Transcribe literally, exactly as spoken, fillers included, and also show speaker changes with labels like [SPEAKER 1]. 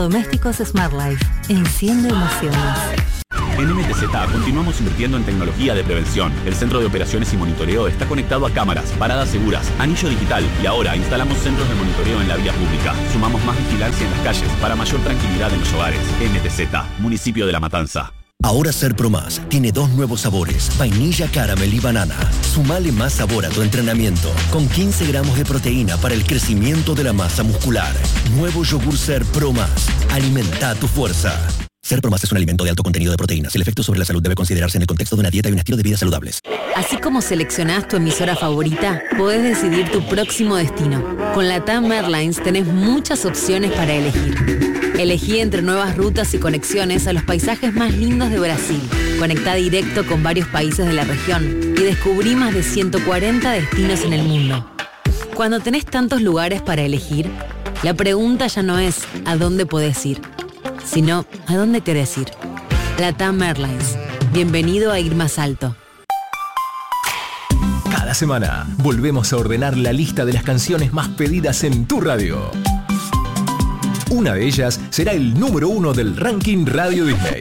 [SPEAKER 1] Electrodomésticos Smart Life. Enciende emociones.
[SPEAKER 2] En M T Z continuamos invirtiendo en tecnología de prevención. El centro de operaciones y monitoreo está conectado a cámaras, paradas seguras, anillo digital y ahora instalamos centros de monitoreo en la vía pública. Sumamos más vigilancia en las calles para mayor tranquilidad en los hogares. M T Z, municipio de La Matanza.
[SPEAKER 3] Ahora Ser Pro Más tiene dos nuevos sabores, vainilla, caramel y banana. Sumale más sabor a tu entrenamiento, con quince gramos de proteína para el crecimiento de la masa muscular. Nuevo yogur Ser Pro Más. Alimenta tu fuerza. Ser Pro Más es un alimento de alto contenido de proteínas. El efecto sobre la salud debe considerarse en el contexto de una dieta y un estilo de vida saludables.
[SPEAKER 1] Así como seleccionás tu emisora favorita, podés decidir tu próximo destino. Con LATAM Airlines tenés muchas opciones para elegir. Elegí entre nuevas rutas y conexiones a los paisajes más lindos de Brasil. Conectá directo con varios países de la región y descubrí más de ciento cuarenta destinos en el mundo. Cuando tenés tantos lugares para elegir, la pregunta ya no es ¿a dónde podés ir?, sino ¿a dónde querés ir? LATAM Airlines. Bienvenido a ir más alto.
[SPEAKER 4] Cada semana volvemos a ordenar la lista de las canciones más pedidas en tu radio. Una de ellas será el número uno del ranking Radio Disney.